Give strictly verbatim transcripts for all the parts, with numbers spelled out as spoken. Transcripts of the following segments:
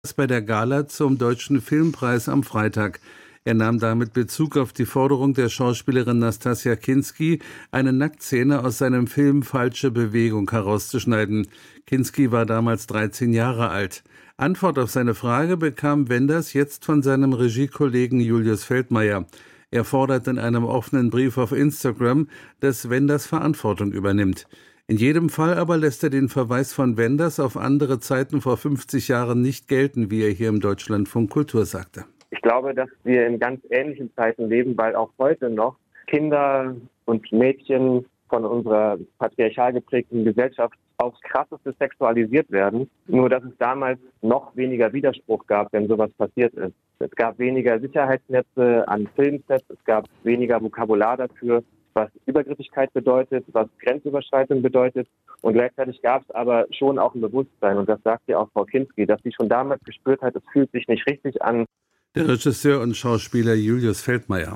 bei der Gala zum Deutschen Filmpreis am Freitag. Er nahm damit Bezug auf die Forderung der Schauspielerin Nastassja Kinski, eine Nacktszene aus seinem Film Falsche Bewegung herauszuschneiden. Kinski war damals dreizehn Jahre alt. Antwort auf seine Frage bekam Wenders jetzt von seinem Regiekollegen Julius Feldmeier. Er fordert in einem offenen Brief auf Instagram, dass Wenders Verantwortung übernimmt. In jedem Fall aber lässt er den Verweis von Wenders auf andere Zeiten vor fünfzig Jahren nicht gelten, wie er hier im Deutschlandfunk Kultur sagte. Ich glaube, dass wir in ganz ähnlichen Zeiten leben, weil auch heute noch Kinder und Mädchen von unserer patriarchal geprägten Gesellschaft aufs Krasseste sexualisiert werden. Nur, dass es damals noch weniger Widerspruch gab, wenn sowas passiert ist. Es gab weniger Sicherheitsnetze an Filmsets, es gab weniger Vokabular dafür, was Übergriffigkeit bedeutet, was Grenzüberschreitung bedeutet. Und gleichzeitig gab es aber schon auch ein Bewusstsein, und das sagt ja auch Frau Kinski, dass sie schon damals gespürt hat, es fühlt sich nicht richtig an. Der Regisseur und Schauspieler Julius Feldmeier.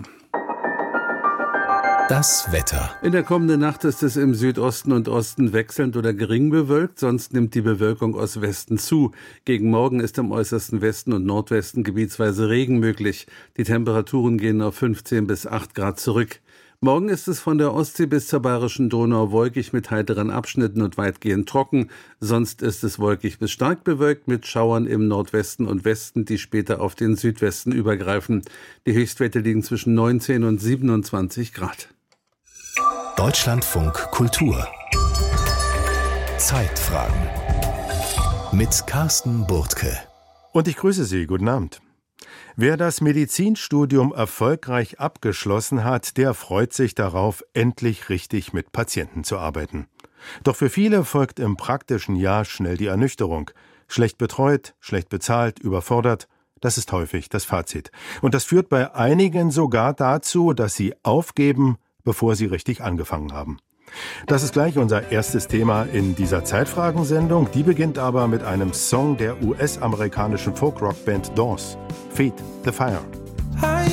Das Wetter. In der kommenden Nacht ist es im Südosten und Osten wechselnd oder gering bewölkt, sonst nimmt die Bewölkung aus Westen zu. Gegen Morgen ist im äußersten Westen und Nordwesten gebietsweise Regen möglich. Die Temperaturen gehen auf fünfzehn bis acht Grad zurück. Morgen ist es von der Ostsee bis zur Bayerischen Donau wolkig mit heiteren Abschnitten und weitgehend trocken. Sonst ist es wolkig bis stark bewölkt mit Schauern im Nordwesten und Westen, die später auf den Südwesten übergreifen. Die Höchstwerte liegen zwischen neunzehn und siebenundzwanzig Grad. Deutschlandfunk Kultur. Zeitfragen. Mit Carsten Burtke. Und ich grüße Sie. Guten Abend. Wer das Medizinstudium erfolgreich abgeschlossen hat, der freut sich darauf, endlich richtig mit Patienten zu arbeiten. Doch für viele folgt im praktischen Jahr schnell die Ernüchterung. Schlecht betreut, schlecht bezahlt, überfordert, das ist häufig das Fazit. Und das führt bei einigen sogar dazu, dass sie aufgeben, bevor sie richtig angefangen haben. Das ist gleich unser erstes Thema in dieser Zeitfragensendung. Die beginnt aber mit einem Song der U S-amerikanischen Folk-Rock-Band Doors, Feed the Fire.